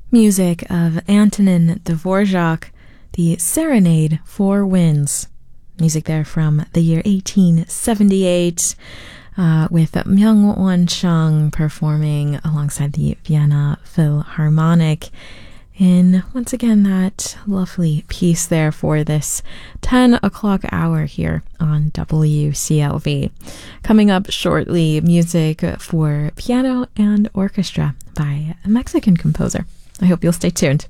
Music of Antonin Dvorak, the Serenade for Winds. Music there from the year 1878, with Myung Won-chung performing alongside the Vienna Philharmonic. And once again, that lovely piece there for this 10 o'clock hour here on WCLV. Coming up shortly, music for piano and orchestra by a Mexican composer. I hope you'll stay tuned.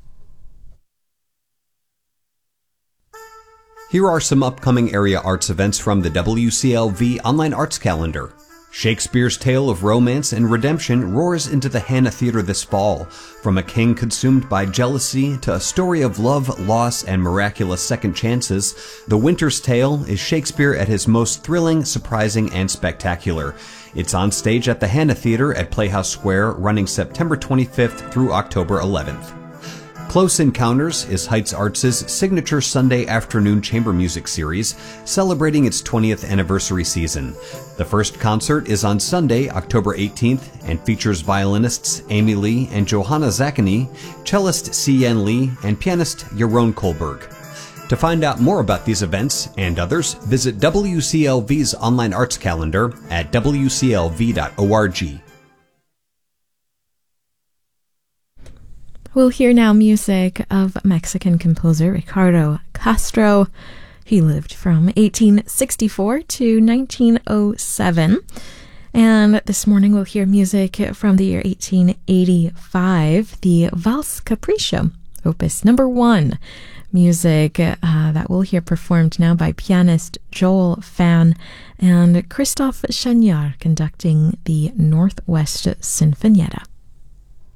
Here are some upcoming area arts events from the WCLV Online Arts Calendar. Shakespeare's tale of romance and redemption roars into the Hanna Theatre this fall. From a king consumed by jealousy to a story of love, loss, and miraculous second chances, The Winter's Tale is Shakespeare at his most thrilling, surprising, and spectacular. It's on stage at the Hanna Theatre at Playhouse Square, running September 25th through October 11th. Close Encounters is Heights Arts' signature Sunday afternoon chamber music series, celebrating its 20th anniversary season. The first concert is on Sunday, October 18th, and features violinists Amy Lee and Johanna Zakany, cellist Si-Yen Lee, and pianist Yaron Kohlberg. To find out more about these events and others, visit WCLV's online arts calendar at wclv.org. We'll hear now music of Mexican composer Ricardo Castro. He lived from 1864 to 1907. And this morning we'll hear music from the year 1885, the Valse Capriccio, Opus number 1. Music that we'll hear performed now by pianist Joel Fan and Christophe Chagnard conducting the Northwest Sinfonietta.